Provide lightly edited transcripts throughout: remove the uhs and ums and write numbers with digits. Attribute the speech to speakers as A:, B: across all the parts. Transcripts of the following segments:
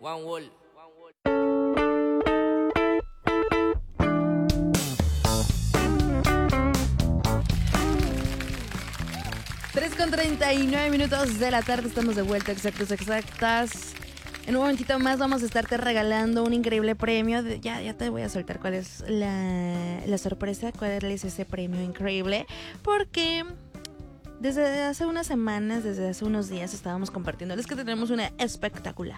A: One Wall.
B: 3:39 de la tarde, estamos de vuelta, exactas. En un momentito más vamos a estarte regalando un increíble premio. Ya te voy a soltar cuál es la sorpresa, cuál es ese premio increíble. Porque desde hace unas semanas, desde hace unos días estábamos compartiéndoles que tenemos una espectacular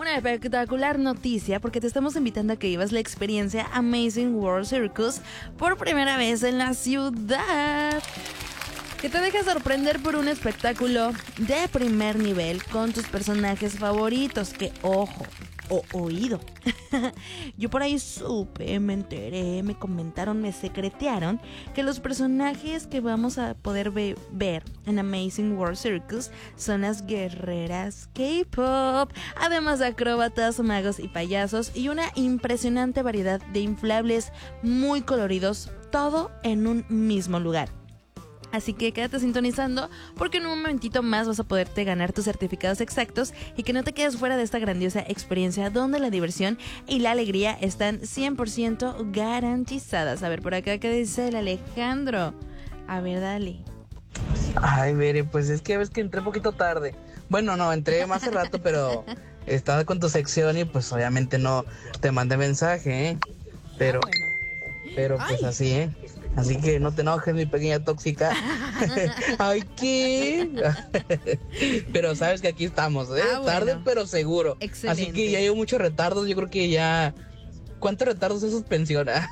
B: noticia, porque te estamos invitando a que vivas la experiencia Amazing World Circus por primera vez en la ciudad. Que te dejes sorprender por un espectáculo de primer nivel con tus personajes favoritos. Que ojo, o oído. Yo por ahí supe, me enteré, me comentaron, me secretearon que los personajes que vamos a poder ver en Amazing World Circus son las guerreras K-pop, además de acróbatas, magos y payasos, y una impresionante variedad de inflables muy coloridos, todo en un mismo lugar. Así que quédate sintonizando porque en un momentito más vas a poderte ganar tus certificados exactos y que no te quedes fuera de esta grandiosa experiencia donde la diversión y la alegría están 100% garantizadas. A ver, por acá, ¿qué dice el Alejandro? A ver, dale.
C: Ay, Bere, pues es que ves que entré un poquito tarde. Bueno, no, entré más hace rato, pero estaba con tu sección y pues obviamente no te mandé mensaje, ¿eh? Pero pues así, ¿eh? Así que no te enojes, mi pequeña tóxica. Ay, ¿qué? Pero sabes que aquí estamos, ¿eh? Tarde, pero seguro.
B: Excelente.
C: Así que ya llevo muchos retardos. Yo creo que ya... ¿Cuántos retardos se suspensiona?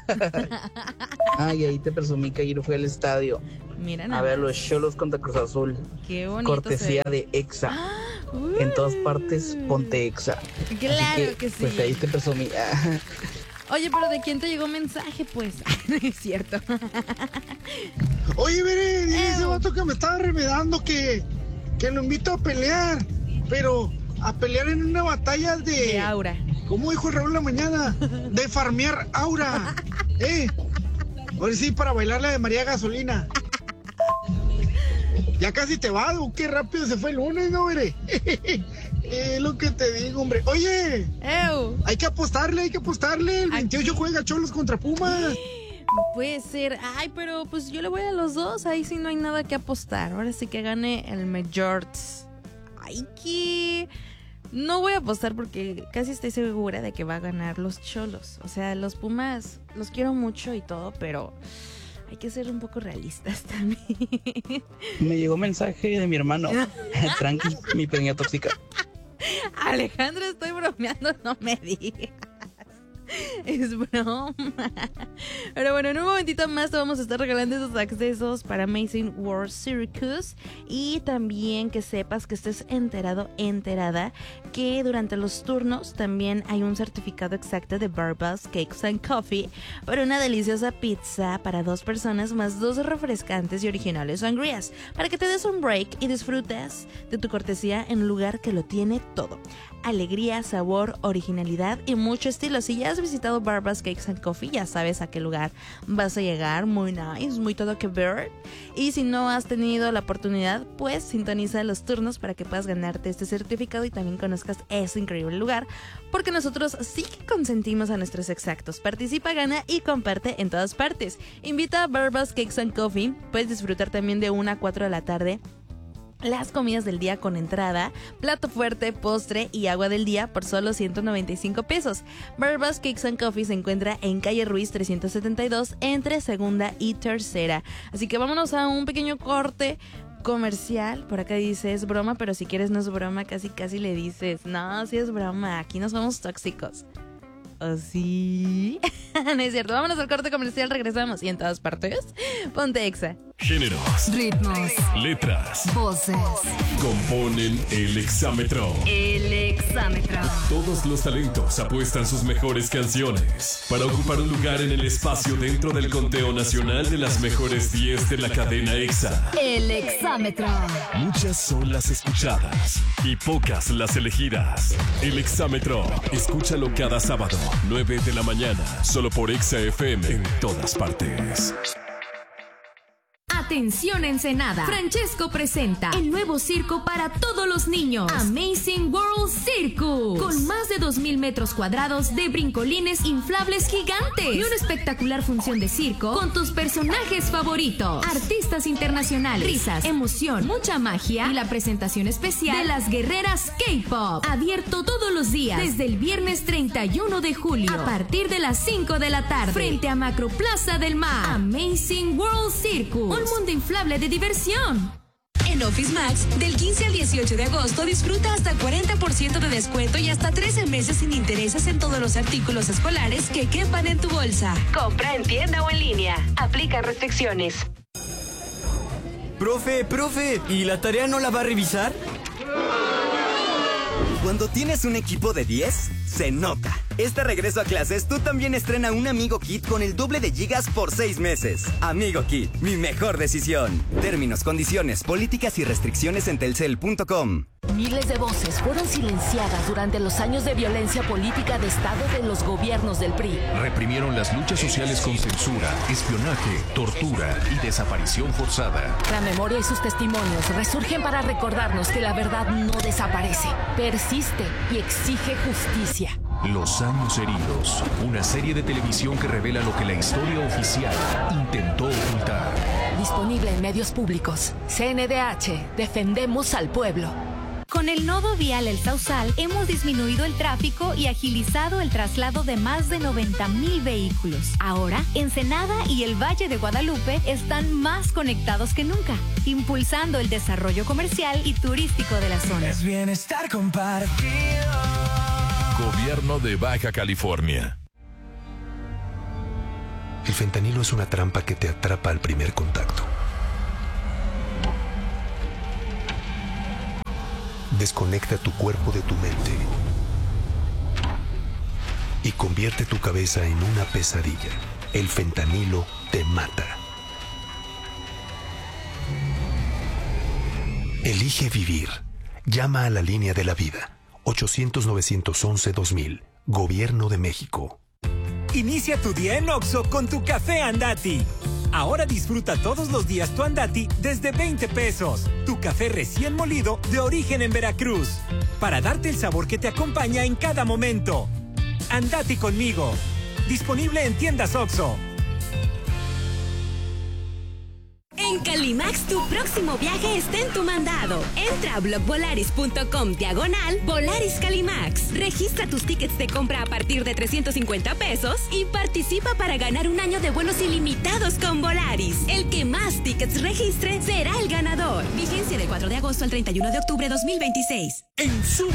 C: Ay, ahí te presumí que ayer fui al estadio.
B: Mira,
C: a ver los Xolos contra Cruz Azul.
B: Qué bonito.
C: Cortesía de Exa. En todas partes, ponte Exa.
B: Claro que sí.
C: Pues ahí te presumí.
B: Oye, pero ¿de quién te llegó mensaje, pues? No es cierto.
D: Oye, Bere, dice ese vato que me estaba remedando que lo invito a pelear, pero a pelear en una batalla de
B: aura.
D: ¿Cómo dijo Raúl en la mañana? De farmear aura. Ahora sí, para bailar la de María Gasolina. Ya casi te va, qué rápido se fue el lunes, ¿no, Bere? Es lo que te digo, hombre. Oye, hay que apostarle. El 28 juega Cholos contra Pumas.
B: Puede ser. Ay, pero pues yo le voy a los dos. Ahí sí no hay nada que apostar. Ahora sí que gane el Major. Ay, que... No voy a apostar porque casi estoy segura de que va a ganar los Cholos. O sea, los Pumas los quiero mucho y todo, pero... hay que ser un poco realistas también.
C: Me llegó mensaje de mi hermano. Tranqui, mi pequeña tóxica.
B: Alejandro, estoy bromeando, no me digas. Es broma. Pero bueno, en un momentito más te vamos a estar regalando esos accesos para Amazing World Circus. Y también que sepas, que estés enterada que durante los turnos también hay un certificado exacto de Barbas Cakes and Coffee para una deliciosa pizza para 2 personas más 2 refrescantes y originales sangrías, para que te des un break y disfrutes de tu cortesía en un lugar que lo tiene todo: alegría, sabor, originalidad y mucho estilo. Si ya has visitado Barbas Cakes and Coffee, ya sabes a qué lugar vas a llegar. Muy nice, muy todo que ver. Y si no has tenido la oportunidad, pues sintoniza los turnos para que puedas ganarte este certificado y también conozcas ese increíble lugar, porque nosotros sí que consentimos a nuestros exactos. Participa, gana y comparte en todas partes. Invita a Barbas Cakes and Coffee. Puedes disfrutar también de 1 a 4 de la tarde las comidas del día con entrada, plato fuerte, postre y agua del día por solo 195 pesos. Barbas Cakes and Coffee se encuentra en calle Ruiz 372 entre segunda y tercera. Así que vámonos a un pequeño corte comercial. Por acá dice es broma, pero si quieres no es broma, casi le dices no, sí es broma, aquí no somos tóxicos. ¿O sí? No es cierto, vámonos al corte comercial, regresamos. Y en todas partes, ponte Exa.
E: Géneros,
F: ritmos,
E: letras,
F: voces
E: componen el exámetro.
F: El exámetro.
E: Todos los talentos apuestan sus mejores canciones para ocupar un lugar en el espacio dentro del conteo nacional de las mejores 10 de la cadena Exa.
F: El exámetro.
E: Muchas son las escuchadas y pocas las elegidas. El exámetro, escúchalo cada sábado, 9 de la mañana, solo por Exa FM en todas partes.
F: Atención Ensenada, Francesco presenta el nuevo circo para todos los niños, Amazing World Circus, con más de 2,000 metros cuadrados de brincolines inflables gigantes y una espectacular función de circo con tus personajes favoritos, artistas internacionales, risas, emoción, mucha magia y la presentación especial de las guerreras K-Pop. Abierto todos los días desde el viernes 31 de julio a partir de las 5 de la tarde frente a Macroplaza del Mar. Amazing World Circus, un mundo inflable de diversión.
A: En Office Max, del 15 al 18 de agosto, disfruta hasta 40% de descuento y hasta 13 meses sin intereses en todos los artículos escolares que quepan en tu bolsa. Compra en tienda o en línea. Aplica restricciones.
G: Profe, ¿y la tarea no la va a revisar? Cuando tienes un equipo de 10, se nota. Este regreso a clases, tú también estrena un Amigo Kit con el doble de gigas por 6 meses. Amigo Kit, mi mejor decisión. Términos, condiciones, políticas y restricciones en telcel.com.
H: Miles de voces fueron silenciadas durante los años de violencia política de Estado de los gobiernos del PRI.
E: Reprimieron las luchas sociales con censura, espionaje, tortura y desaparición forzada.
H: La memoria y sus testimonios resurgen para recordarnos que la verdad no desaparece, persiste y exige justicia.
E: Los años heridos, una serie de televisión que revela lo que la historia oficial intentó ocultar.
H: Disponible en medios públicos. CNDH, defendemos al pueblo.
I: Con el nodo vial El Sausal hemos disminuido el tráfico y agilizado el traslado de más de 90,000 vehículos. Ahora, Ensenada y el Valle de Guadalupe están más conectados que nunca, impulsando el desarrollo comercial y turístico de la zona.
J: Es bienestar compartido.
E: Gobierno de Baja California.
K: El fentanilo es una trampa que te atrapa al primer contacto. Desconecta tu cuerpo de tu mente y convierte tu cabeza en una pesadilla. El fentanilo te mata. Elige vivir. Llama a la línea de la vida. 800-911-2000. Gobierno de México.
L: Inicia tu día en Oxxo con tu café Andati. Ahora disfruta todos los días tu Andati desde 20 pesos. Tu café recién molido de origen en Veracruz. Para darte el sabor que te acompaña en cada momento. Andati conmigo. Disponible en tiendas Oxxo.
A: En Calimax, tu próximo viaje está en tu mandado. Entra a blogvolaris.com/Volaris Calimax. Registra tus tickets de compra a partir de 350 pesos y participa para ganar un año de vuelos ilimitados con Volaris. El que más tickets registre será el ganador. Vigencia del 4 de agosto al 31 de octubre de 2026.
L: En